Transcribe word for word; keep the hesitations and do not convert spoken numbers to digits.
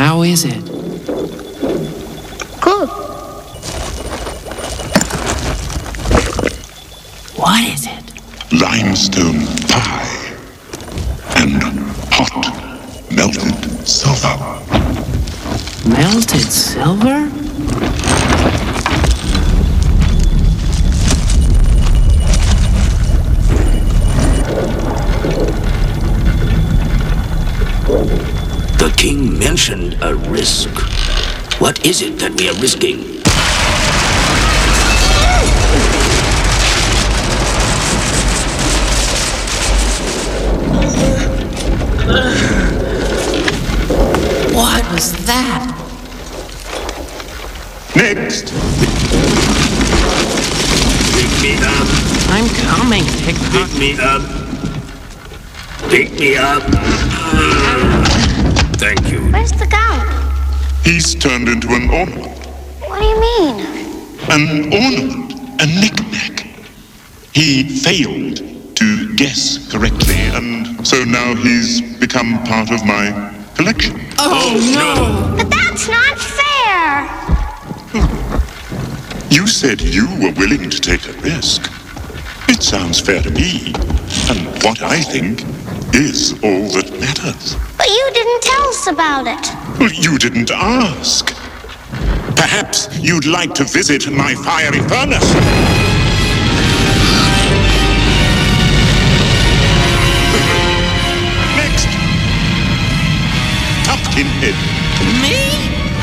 How is it? Good. What is it? Limestone pie and hot melted silver. Melted silver? The king mentioned a risk. What is it that we are risking? What was that? Next! Pick me up. I'm coming, Tick-Tock. Pick me up. Pick me up. Thank you. Where's the Count? He's turned into an ornament. What do you mean? An ornament. A knick-knack. He failed to guess correctly, and so now he's become part of my collection. Oh, no! But that's not fair! You said you were willing to take a risk. It sounds fair to me, and what I think is all that matters. But you didn't tell us about it. Well, you didn't ask. Perhaps you'd like to visit my fiery furnace. Next! Pumpkinhead. Me?